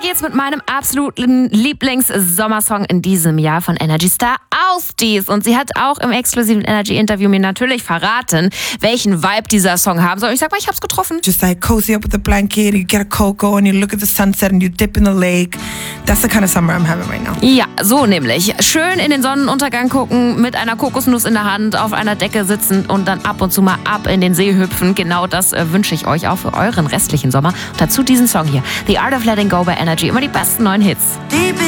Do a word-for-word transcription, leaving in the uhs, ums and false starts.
geht's mit meinem absoluten Lieblings-Sommersong in diesem Jahr von Energy Star auf dies. Und sie hat auch im exklusiven Energy-Interview mir natürlich verraten, welchen Vibe dieser Song haben soll. Und ich sag mal, ich hab's getroffen. Just like cozy up with a blanket, you get a cocoa and you look at the sunset and you dip in the lake. That's the kind of summer I'm having right now. Ja, so nämlich. Schön in den Sonnenuntergang gucken, mit einer Kokosnuss in der Hand, auf einer Decke sitzen und dann ab und zu mal ab in den See hüpfen. Genau das äh, wünsche ich euch auch für euren restlichen Sommer. Und dazu diesen Song hier. The Art of Letting Go bei Energy. Immer die besten neuen Hits. Deep